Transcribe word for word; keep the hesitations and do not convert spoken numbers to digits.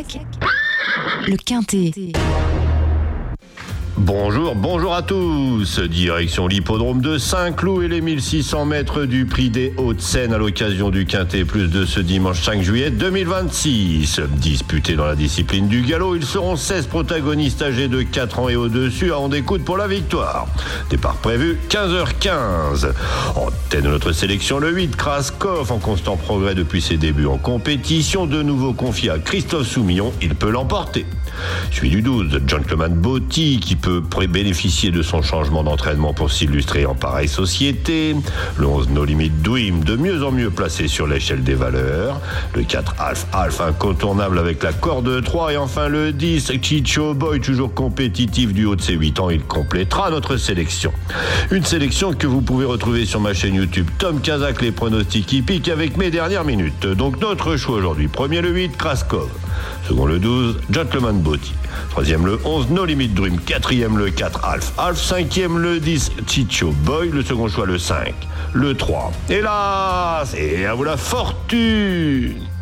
Sec, le Quintet. Bonjour, bonjour à tous. Direction l'hippodrome de Saint-Cloud et les mille six cents mètres du prix des Hauts-de-Seine à l'occasion du Quintet Plus de ce dimanche cinq juillet deux mille vingt-six. Disputés dans la discipline du galop, ils seront seize protagonistes âgés de quatre ans et au-dessus à en découdre pour la victoire. Départ prévu quinze heures quinze. En tête de notre sélection, le huit, Kraskov, en constant progrès depuis ses débuts en compétition, de nouveau confié à Christophe Soumillon, il peut l'emporter. Suivi du douze, Gentleman Botti, qui peut bénéficier de son changement d'entraînement pour s'illustrer en pareille société. Le onze, No Limit Dream, de mieux en mieux placé sur l'échelle des valeurs. Le quatre, Alf Alf, incontournable avec la corde trois. Et enfin le dix, Chicho Boy, toujours compétitif du haut de ses huit ans. Il complétera notre sélection. Une sélection que vous pouvez retrouver sur ma chaîne YouTube Tom Kazak, les pronostics hippiques avec mes dernières minutes. Donc notre choix aujourd'hui. Premier le huit, Kraskov. Second le douze, Gentleman Botti. Troisième le onze, No Limit Dream. Quatrième le quatre, Alf Alf. Cinquième le dix, Chicho Boy. Le second choix le cinq, le trois. Hélas, et à vous la fortune.